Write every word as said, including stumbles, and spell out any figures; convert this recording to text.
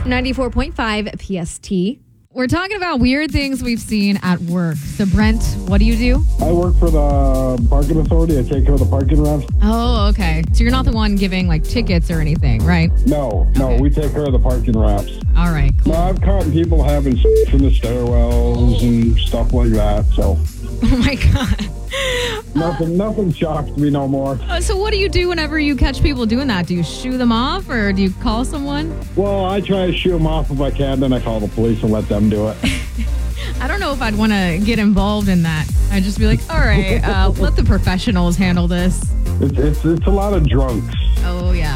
ninety-four point five P S T. We're talking about weird things we've seen at work. So, Brent, what do you do? I work for the parking authority. I take care of the parking ramps. Oh, okay. So you're not the one giving, like, tickets or anything, right? No, no, Okay. we take care of the parking ramps. All right, cool. No, I've caught people having s- in the stairwells and stuff like that. So Oh, my God. nothing, nothing shocks me no more. Uh, so what do you do whenever you catch people doing that? Do you shoo them off or do you call someone? Well, I try to shoo them off if I can, then I call the police and let them do it. I don't know if I'd want to get involved in that. I'd just be like, all right, uh, let the professionals handle this. It's, it's, it's a lot of drunks. Oh, yeah.